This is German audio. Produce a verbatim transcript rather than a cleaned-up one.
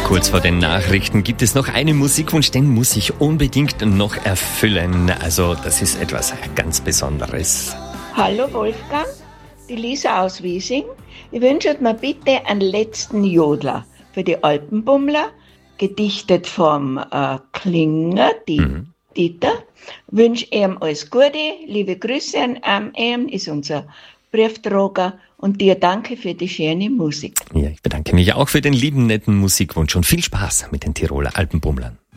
Kurz vor den Nachrichten gibt es noch einen Musikwunsch, den muss ich unbedingt noch erfüllen. Also das ist etwas ganz Besonderes. Hallo Wolfgang, die Lisa aus Wiesing. Ich wünsche mir bitte einen letzten Jodler für die Alpenbummler, gedichtet vom äh, Klinger, die mhm. Dieter. Wünsche ihm alles Gute, liebe Grüße an ihm, ist unser Briefträger und dir danke für die schöne Musik. Ja, ich bedanke mich auch für den lieben, netten Musikwunsch und viel Spaß mit den Tiroler Alpenbummlern.